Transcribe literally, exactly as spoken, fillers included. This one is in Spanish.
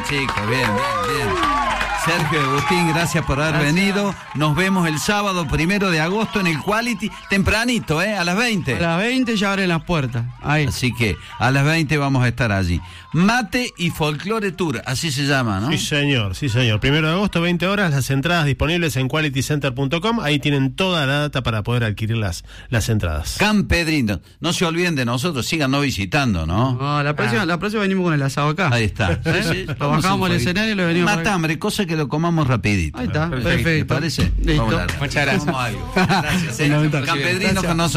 chicos, bien, bien, bien. Sergio Agustín, gracias por haber gracias. venido. Nos vemos el sábado primero de agosto en el Quality, tempranito, ¿eh? A las veinte. A las veinte ya abren las puertas. Ahí. Así que a las veinte vamos a estar allí. Mate y Folklore Tour, así se llama, ¿no? Sí, señor, sí, señor. Primero de agosto, veinte horas, las entradas disponibles en quality center punto com. Ahí tienen toda la data para poder adquirir las, las entradas. Campedrino, no se olviden de nosotros, síganos visitando, ¿no? No, la próxima, ah. la próxima venimos con el asado acá. Ahí está. ¿Sí? ¿Sí? Lo bajamos el escenario y lo venimos. Matambre, cosa que lo comamos rapidito. Ahí está, perfecto. ¿Te parece? Listo. Muchas gracias. Gracias. Eh. Campedrino con nosotros.